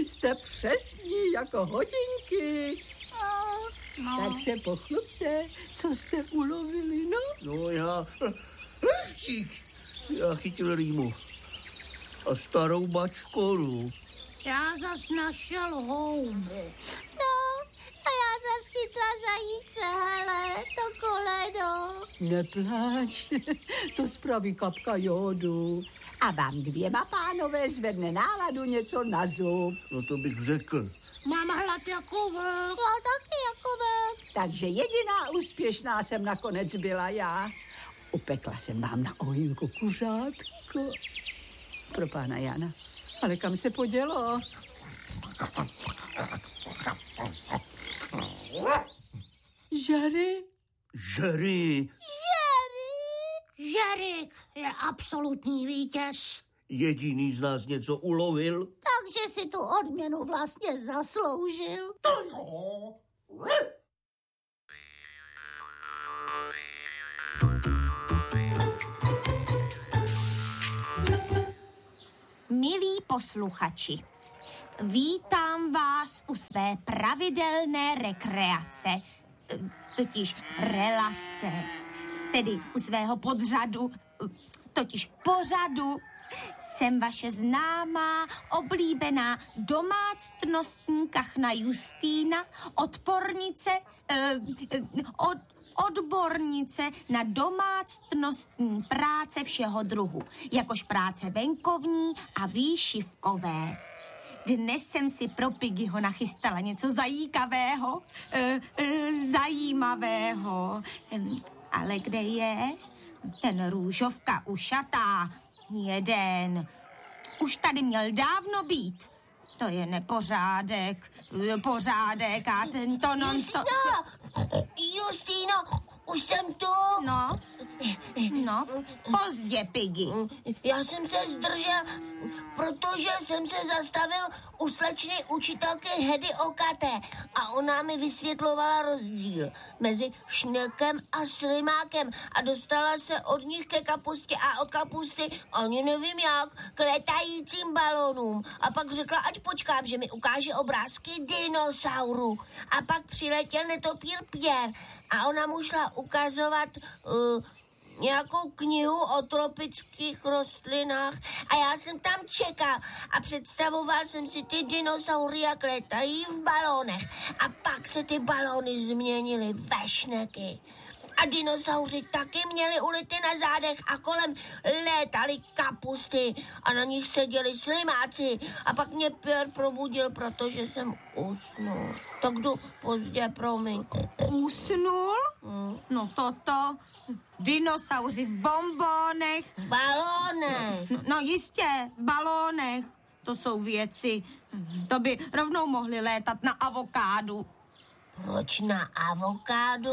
Jste přesní jako hodinky. No. Tak se pochlupte, co jste ulovili, no? No já... Já chytil rýmu. A starou bačkoru. Já zas našel houby. No, a já zas chytla zajíce, hele, to koleno. Nepláč, to spraví kapka jodu. A vám dvěma, pánové, zvedne náladu něco na zub. No to bych řekl. Mám hlad jako vlk. Já taky jako vlk. Takže jediná úspěšná jsem nakonec byla já. Upekla jsem vám na ohýnku kuřátko. Pro pána Jana. Ale kam se podělo? Žary? Žery. Žerik je absolutní vítěz. Jediný z nás něco ulovil. Takže si tu odměnu vlastně zasloužil. To jo. Milí posluchači, vítám vás u své pravidelné rekreace, totiž relace, tedy u svého podřadu, totiž pořadu. Jsem vaše známá, oblíbená domácnostní kachna Justýna, odbornice na domácnostní práce všeho druhu, jakož práce venkovní a výšivkové. Dnes jsem si pro Piggyho nachystala něco zajímavého. Ale kde je? Ten růžovka ušatá. Jeden. Už tady měl dávno být. To je nepořádek. Pořádek a tento non-stop... Justýno, už jsem tu. No, pozdě, Piggy. Já jsem se zdržel, protože jsem se zastavil u slečny učitelky Hedy Okaté a ona mi vysvětlovala rozdíl mezi šnekem a slimákem a dostala se od nich ke kapustě a od kapusty, ani nevím jak, k letajícím balónům. A pak řekla, ať počkám, že mi ukáže obrázky dinosaurů. A pak přiletěl netopír Pierre a ona mu šla ukazovat... nějakou knihu o tropických rostlinách a já jsem tam čekal a představoval jsem si ty dinosaury, jak letají v balónech a pak se ty balóny změnily ve šneky. A dinosauři taky měli ulity na zádech a kolem létaly kapusty a na nich seděli slimáci a pak mě Pierre probudil, protože jsem usnul. Tak jdu pozdě, promiň. Usnul? No toto... Dinosauři v bombónech. V balónech. No jistě, v balónech. To jsou věci. To by rovnou mohli létat na avokádu. Proč na avokádu?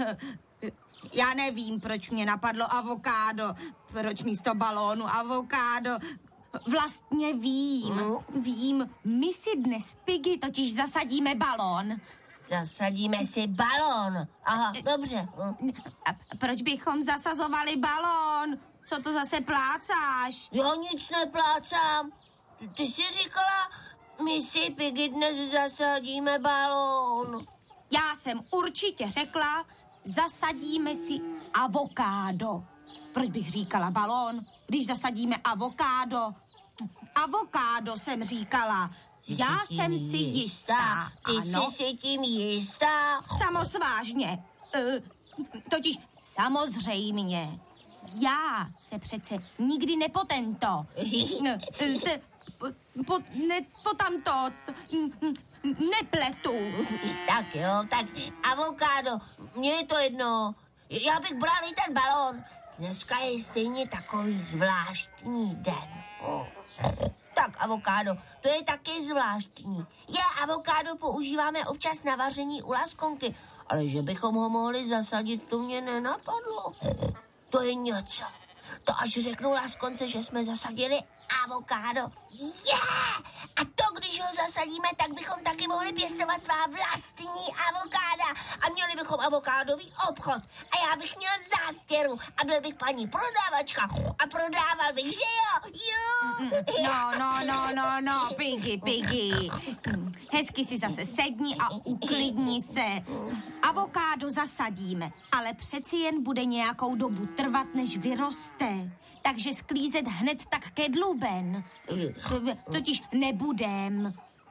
Já nevím, proč mě napadlo avokádo. Proč místo balónu avokádo. Vlastně vím. My si dnes, Piggy, totiž zasadíme balón. Zasadíme si balón. Aha, dobře. A proč bychom zasazovali balón? Co to zase plácáš? Já nic neplácám. Ty jsi říkala, my si, Piggy, dnes zasadíme balón. Já jsem určitě řekla, zasadíme si avokádo. Proč bych říkala balón, když zasadíme avokádo? Avokádo jsem říkala. Já jsem si jistá. Ty jsi si tím jistá? Samozvážně. Totiž samozřejmě. Já se přece nikdy nepotento. Nepletu. Tak jo, tak avokádo, mně je to jedno. Já bych bral i ten balón. Dneska je stejně takový zvláštní den. Tak avokádo, to je taky zvláštní. Avokádo používáme občas na vaření u laskonky, ale že bychom ho mohli zasadit, to mě nenapadlo. To je něco. To až řeknu laskonce, že jsme zasadili avokádo. A to, když ho zasadíme zasadíme, tak bychom taky mohli pěstovat svá vlastní avokáda a měli bychom avokádový obchod a já bych měl zástěru a byl bych paní prodavačka a prodával bych, že jo? No, Piggy. Hezky si zase sedni a uklidni se. Avokádo zasadíme, ale přeci jen bude nějakou dobu trvat, než vyroste. Takže sklízet hned tak ke dluben. Totiž nebudem.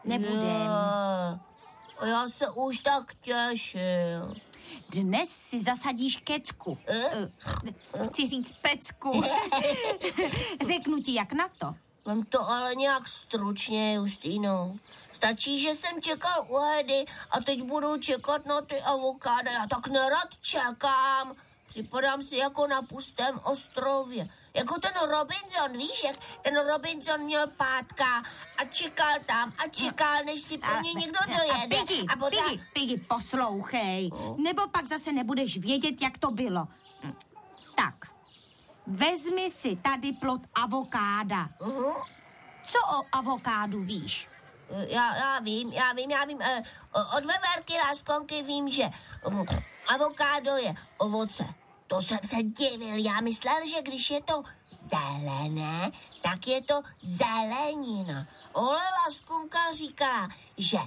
Já se už tak těšil. Dnes si zasadíš kecku. Chci říct pecku. Řeknu ti, jak na to. Vem to ale nějak stručně, Justýno. Stačí, že jsem čekal u Hedy a teď budu čekat na ty avokáda. Já tak nerad čekám. Připadám si jako na pustém ostrově. Jako ten Robinson, víš, jak ten Robinson měl pátka a čekal, než si po něj někdo dojede. Piggy, poslouchej. Nebo pak zase nebudeš vědět, jak to bylo. Tak, vezmi si tady plod avokáda. Co o avokádu víš? Já vím. Od veverky Láskonky vím, že avokádo je ovoce. To jsem se divil. Já myslel, že když je to zelené, tak je to zelenina. Ale Láskonka říkala, že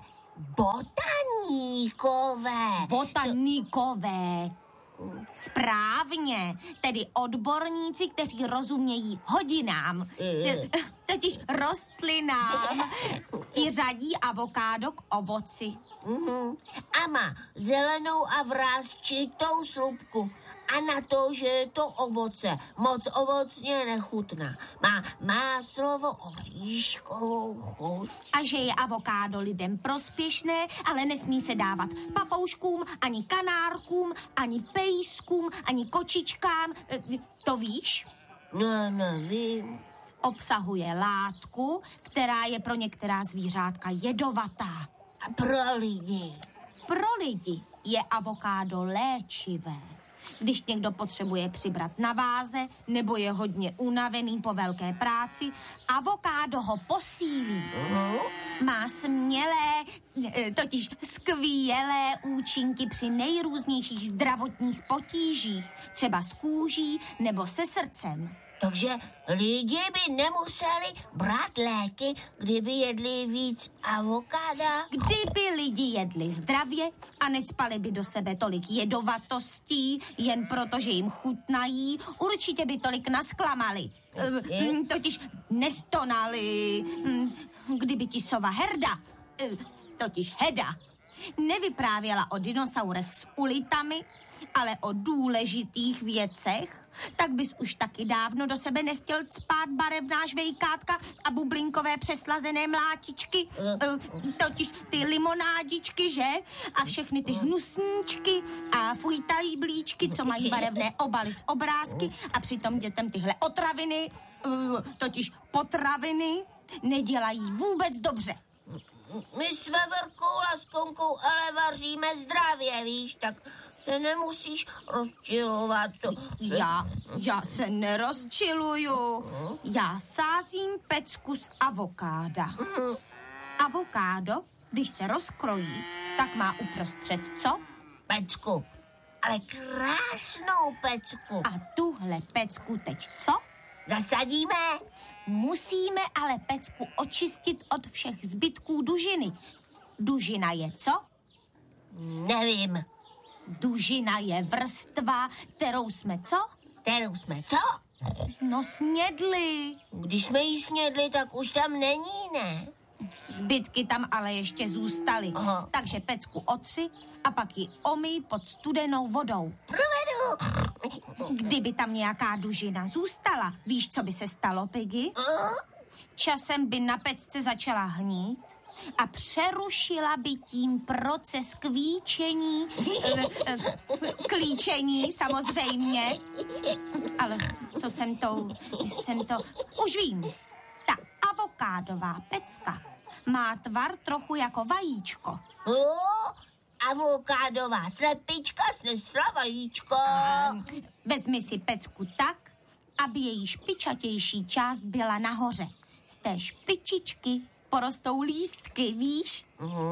Botaníkové. Správně, tedy odborníci, kteří rozumějí hodinám, totiž rostlinám, ti řadí avokádo k ovoci. A má zelenou a vrásčitou slupku. A na to, že je to ovoce, moc ovocně nechutná. Má máslovo oříškovou chuť. A že je avokádo lidem prospěšné, ale nesmí se dávat papouškům, ani kanárkům, ani pejskům, ani kočičkám. To víš? Nevím. Obsahuje látku, která je pro některá zvířátka jedovatá. A pro lidi? Pro lidi je avokádo léčivé. Když někdo potřebuje přibrat na váze nebo je hodně unavený po velké práci, avokádo ho posílí. Má totiž skvělé účinky při nejrůznějších zdravotních potížích, třeba s kůží nebo se srdcem. Takže lidi by nemuseli brát léky, kdyby jedli víc avokáda? Kdyby lidi jedli zdravě a necpali by do sebe tolik jedovatostí, jen proto, že jim chutnají, určitě by tolik nasklamali. Totiž nestonali. Kdyby ti sova Heda, nevyprávěla o dinosaurech s ulitami, ale o důležitých věcech, tak bys už taky dávno do sebe nechtěl cpát barevná žvejkátka a bublinkové přeslazené mlátičky, totiž ty limonádičky, že? A všechny ty hnusníčky a fujtají blíčky, co mají barevné obaly z obrázky a přitom dětem tyhle otraviny, totiž potraviny, nedělají vůbec dobře. My s veverkou Láskonkou ale vaříme zdravě, víš, tak se nemusíš rozčilovat. Já se nerozčiluju. Já sázím pecku z avokáda. Avokádo, když se rozkrojí, tak má uprostřed co? Pecku, ale krásnou pecku. A tuhle pecku teď co? Zasadíme. Musíme ale pecku očistit od všech zbytků dužiny. Dužina je co? Nevím. Dužina je vrstva, kterou jsme co? No snědli. Když jsme ji snědli, tak už tam není, ne? Zbytky tam ale ještě zůstaly. Takže pecku otři a pak ji omyj pod studenou vodou. Provedu. Kdyby tam nějaká dužina zůstala, víš, co by se stalo, Piggy? Časem by na pecce začala hnít a přerušila by tím proces klíčení samozřejmě. Ale co jsem to... Už vím. Ta avokádová pecka má tvar trochu jako vajíčko. Avokádová slepička snesla vajíčko. Vezmi si pecku tak, aby její špičatější část byla nahoře. Z té špičičky porostou lístky, víš?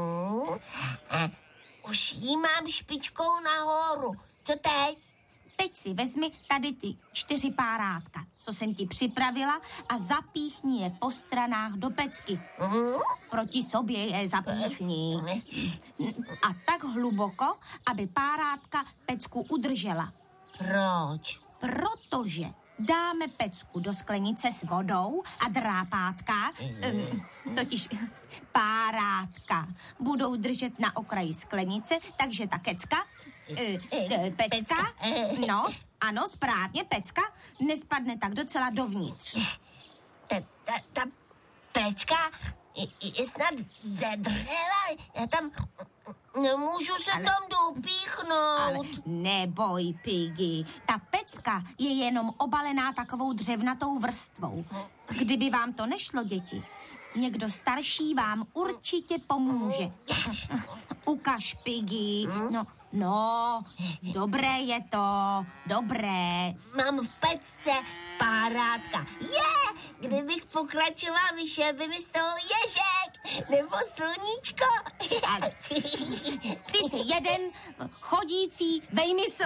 Už jí mám špičkou nahoru. Co teď? Teď si vezmi tady ty 4 párátka, co jsem ti připravila, a zapíchni je po stranách do pecky. Proti sobě je zapíchni. A tak hluboko, aby párátka pecku udržela. Proč? Protože dáme pecku do sklenice s vodou a drápátka, totiž párátka, budou držet na okraji sklenice, takže ta pecka, no, ano, správně, pecka, nespadne tak docela dovnitř. Ta pecka je snad ze dřeva, já tam nemůžu se tam dopíchnout. Ale neboj, Piggy, ta pecka je jenom obalená takovou dřevnatou vrstvou. Kdyby vám to nešlo, děti, někdo starší vám určitě pomůže. Ukaž, Piggy. No, dobré je to, dobré. Mám v pecce párátka. Kdybych pokračoval, vyšel by mi z toho ježek nebo sluníčko. Ale ty jsi jeden chodící vejmysl.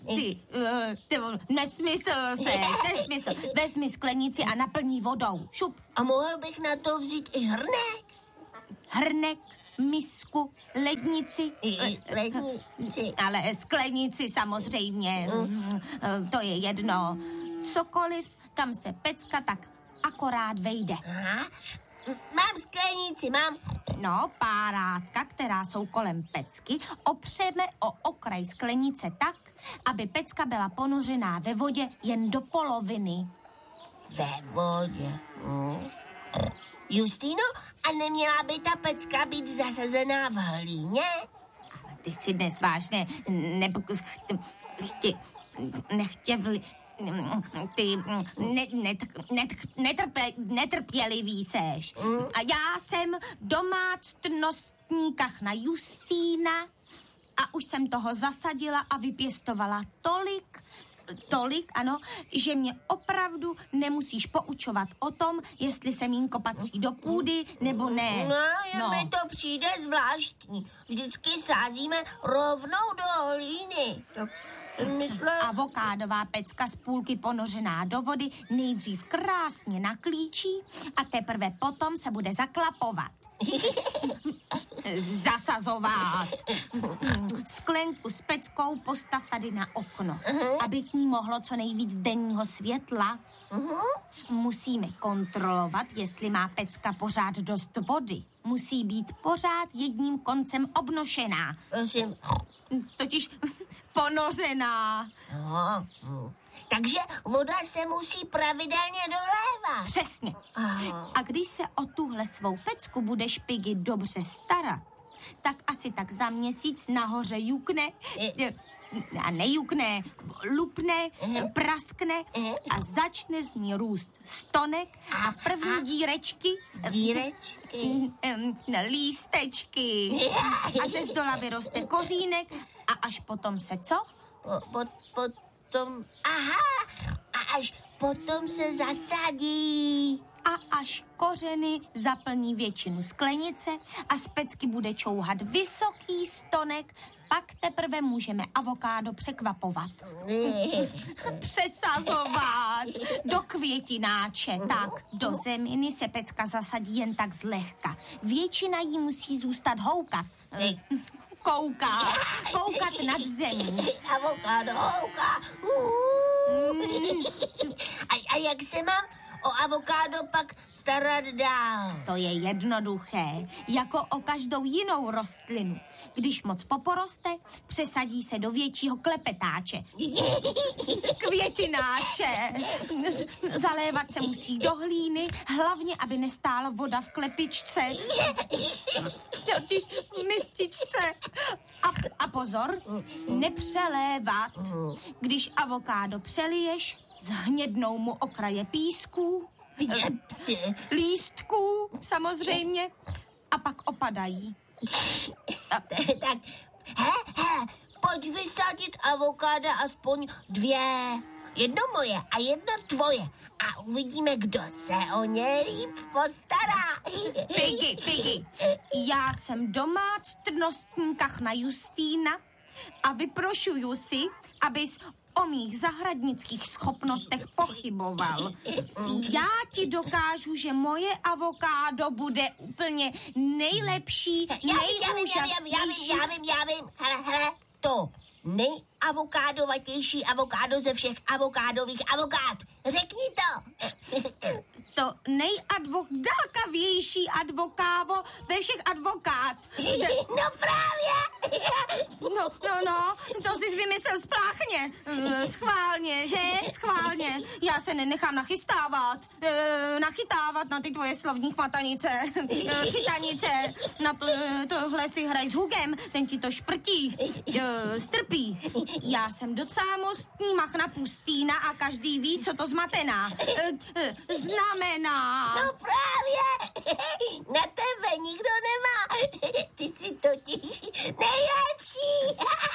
Ty nesmysl nesmysl. Vezmi sklenici a naplní vodou. Šup. A mohl bych na to vzít i hrnek? Hrnek, misku, lednici. Lednici. Ale sklenici samozřejmě. To je jedno. Cokoliv, kam se pecka tak akorát vejde. Aha. Mám sklenici, mám. No, párátka, která jsou kolem pecky, opřeme o okraj sklenice tak, aby pecka byla ponořená ve vodě jen do poloviny. Ve vodě. Justýno, a neměla by ta pecka být zasazená v hlíně? Ale ty si dnes vážně netrpělivý seš. A já jsem domácnostní kachna Justýna a už jsem toho zasadila a vypěstovala tolik, ano, že mě opravdu nemusíš poučovat o tom, jestli semínko patří do půdy, nebo ne. No, mi to přijde zvláštní. Vždycky sázíme rovnou do hlíny. Tak jsem myslela... Avokádová pecka z půlky ponořená do vody nejdřív krásně naklíčí a teprve potom se bude zaklapovat. Zasazovat. Sklenku s peckou postav tady na okno, aby k ní mohlo co nejvíc denního světla. Musíme kontrolovat, jestli má pecka pořád dost vody. Musí být pořád jedním koncem obnošená. Prosím. Totiž ponořená. Takže voda se musí pravidelně dolévat. Přesně. A když se o tuhle svou pecku budeš, Piggy, dobře starat, tak asi tak za měsíc nahoře jukne, a nejukne, lupne, praskne a začne z ní růst stonek a první dírečky, lístečky. A ze zdola vyroste kořínek a až potom se co? Potom, a až potom se zasadí. A až kořeny zaplní většinu sklenice a z pecky bude čouhat vysoký stonek, pak teprve můžeme avokádo překvapovat. Přesazovat do květináče. Tak, do zeminy se pecka zasadí jen tak zlehka. Většina jí musí zůstat houkat. Koukat nad zemí. Avokádo houká. A jak se mám o avokádo pak starat dál? To je jednoduché, jako o každou jinou rostlinu. Když moc poporoste, přesadí se do většího klepetáče. Květináče. Zalévat se musí do hlíny, hlavně, aby nestála voda v klepičce. Totiž v mističce. A pozor, nepřelévat. Když avokádo přeliješ, zhnědnou mu okraje písků, lístků, samozřejmě, a pak opadají. Tak, pojď vysadit avokáda aspoň 2. Jedno moje a jedno tvoje. A uvidíme, kdo se o ně líp postará. Piggy, já jsem domácnostní kachna Justýna a vyprošuju si, abys o mých zahradnických schopnostech pochyboval. Já ti dokážu, že moje avokádo bude úplně nejlepší, nejúžasnější. Já vím. Hele, to nejavokádovatější avokádo ze všech avokádových avokád. Řekni to. To nejadvokákavější advokávo ve všech advokát. No právě. No, to jsi vymyslel spláchně. Schválně, že? Schválně. Já se nenechám nachytávat na ty tvoje slovní chmatanice. Chytanice. Na tohle si hraj s Hugem, ten ti to šprtí. Strpí. Já jsem docela mostní machna Pustýna a každý ví, co to znamená. No právě. Na tebe nikdo nemá. Ty jsi totiž nejlepší.